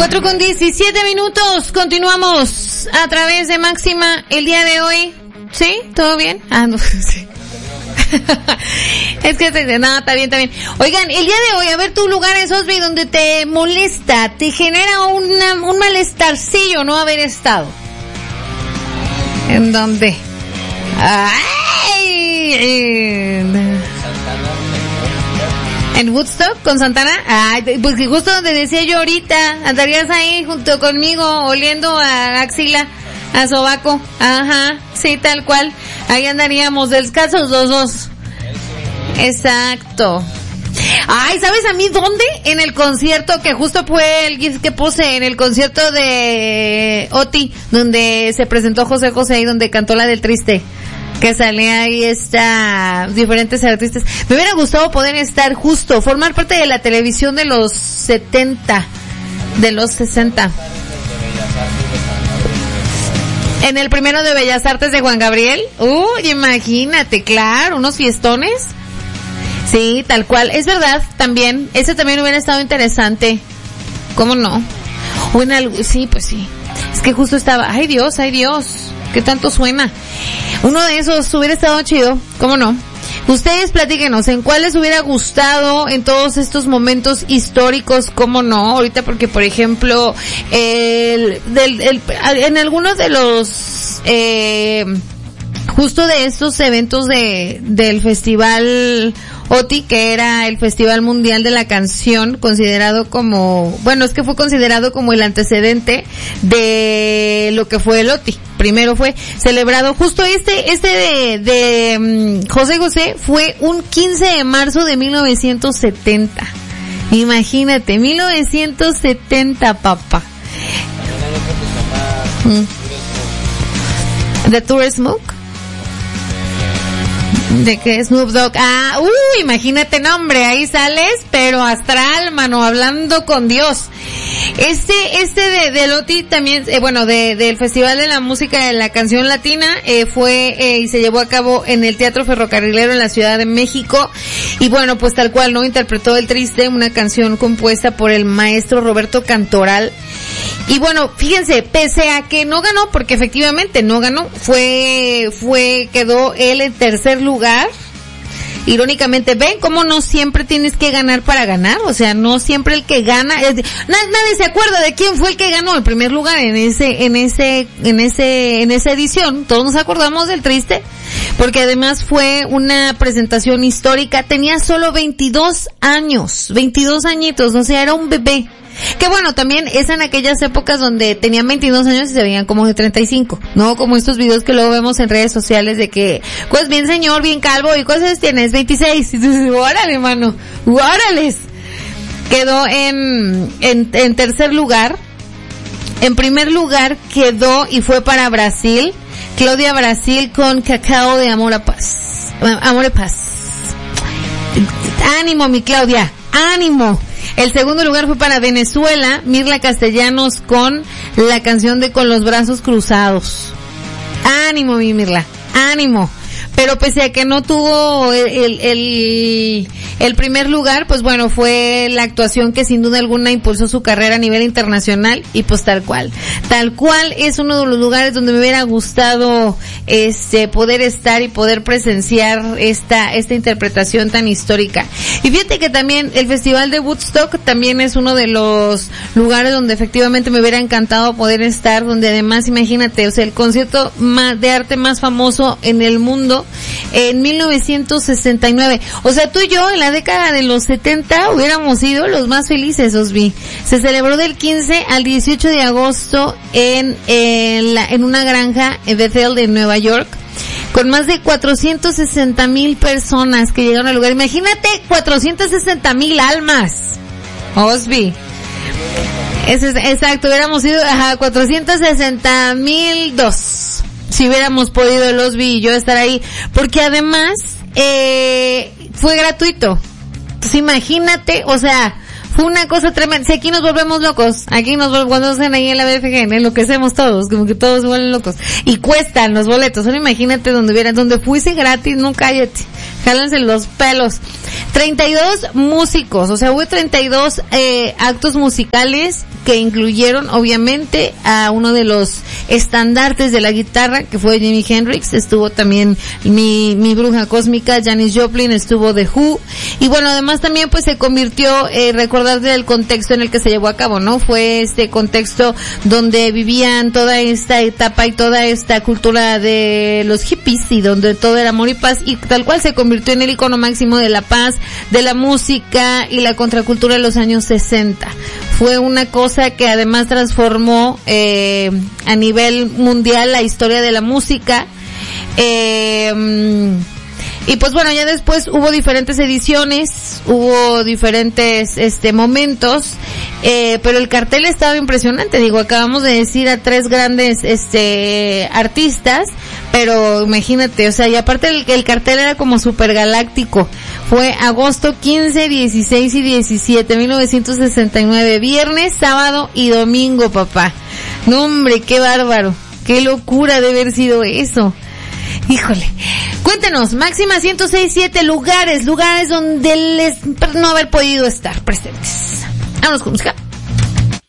4:17, continuamos a través de Máxima el día de hoy. ¿Sí? ¿Todo bien? No, sí. Es que no, está bien. Oigan, el día de hoy, a ver, tu lugares, Osby, donde te molesta, te genera un malestarcillo no haber estado. ¿En dónde? ¿En Woodstock con Santana? Pues que justo donde decía yo ahorita, andarías ahí junto conmigo oliendo a axila, a sobaco. Ajá, sí, tal cual. Ahí andaríamos descalzos los dos. Exacto. ¿Sabes a mí dónde? En el concierto que justo fue el GIF que puse, en el concierto de Oti, donde se presentó José José y donde cantó la del Triste. Que salía ahí diferentes artistas. Me hubiera gustado poder estar justo, formar parte de la televisión de los 70, de los 60. En el primero de Bellas Artes de Juan Gabriel. Imagínate, claro, unos fiestones. Sí, tal cual. Es verdad, también. Ese también hubiera estado interesante. ¿Cómo no? O en algo, sí, pues sí. Es que justo estaba, ay Dios, ¿qué tanto suena? Uno de esos hubiera estado chido, ¿cómo no? Ustedes platíquenos, ¿en cuál les hubiera gustado en todos estos momentos históricos? ¿Cómo no? Ahorita porque, por ejemplo, en algunos de los, justo de estos eventos del festival Oti, que era el Festival Mundial de la Canción, considerado como, es que fue considerado como el antecedente de lo que fue el Oti. Primero fue celebrado justo de José José fue un 15 de marzo de 1970. Imagínate, 1970, papá. ¿De Tour Smoke? ¿De qué? Snoop Dogg. Imagínate, nombre, ahí sales, pero astral, mano, hablando con Dios. De Oti también, del Festival de la Música de la Canción Latina, fue, y se llevó a cabo en el Teatro Ferrocarrilero en la Ciudad de México. Y bueno, pues tal cual, ¿no? Interpretó El Triste, una canción compuesta por el maestro Roberto Cantoral. Y bueno, fíjense, pese a que no ganó, porque efectivamente no ganó, quedó él en tercer lugar. Irónicamente, ven cómo no siempre tienes que ganar para ganar, o sea, no siempre el que gana, nadie se acuerda de quién fue el que ganó el primer lugar en esa edición. Todos nos acordamos del Triste, porque además fue una presentación histórica. Tenía solo 22 añitos, o sea, era un bebé. Que bueno, también es en aquellas épocas donde tenían 22 años y se veían como de 35, ¿no? Como estos videos que luego vemos en redes sociales de que, pues bien señor, bien calvo, ¿y cuántos tienes? 26. Y tú dices, órale, mano, órales. Quedó en tercer lugar. En primer lugar quedó y fue para Brasil, Claudia Brasil con Cacao de Amor a Paz. Amor a Paz. Ánimo, mi Claudia, ánimo. El segundo lugar fue para Venezuela, Mirla Castellanos con la canción de Con los Brazos Cruzados. Ánimo, mi Mirla, ánimo. Pero pese a que no tuvo el primer lugar, pues bueno, fue la actuación que sin duda alguna impulsó su carrera a nivel internacional, y pues tal cual es uno de los lugares donde me hubiera gustado poder estar y poder presenciar esta interpretación tan histórica. Y fíjate que también el Festival de Woodstock también es uno de los lugares donde efectivamente me hubiera encantado poder estar, donde además, imagínate, o sea, el concierto de arte más famoso en el mundo en 1969. O sea, tú y yo en la década de los 70 hubiéramos sido los más felices, Osby. Se celebró del 15 al 18 de agosto en una granja en Bethel de Nueva York, con más de 460,000 personas que llegaron al lugar. Imagínate, 460,000 almas, Osby. Exacto, hubiéramos ido a 460,002. Si hubiéramos podido el Osby y yo estar ahí, porque además fue gratuito. Pues imagínate, o sea, fue una cosa tremenda. Si aquí nos volvemos locos, cuando hacen ahí en la BFG, enloquecemos todos, como que todos se vuelven locos. Y cuestan los boletos. Ahora imagínate donde fuese gratis, no, cállate. jálense los pelos. 32 músicos, o sea, hubo 32 actos musicales que incluyeron obviamente a uno de los estandartes de la guitarra, que fue Jimi Hendrix. Estuvo también mi bruja cósmica, Janis Joplin, estuvo The Who, y bueno, además también pues se convirtió, recordar del contexto en el que se llevó a cabo, ¿no? Fue este contexto donde vivían toda esta etapa y toda esta cultura de los hippies, y donde todo era amor y paz, y tal cual se convirtió en el icono máximo de la paz, de la música y la contracultura de los años 60. Fue una cosa que además transformó a nivel mundial la historia de la música. Y pues bueno, ya después hubo diferentes ediciones, hubo diferentes momentos, pero el cartel estaba impresionante. Digo, acabamos de decir a 3 grandes artistas, pero imagínate, o sea, y aparte el cartel era como super galáctico. Fue agosto 15, 16 y 17, 1969, viernes, sábado y domingo, papá. No, hombre, qué bárbaro, qué locura de haber sido eso. Híjole. Cuéntenos, máxima 106.7 lugares donde les no haber podido estar presentes. Vámonos con música.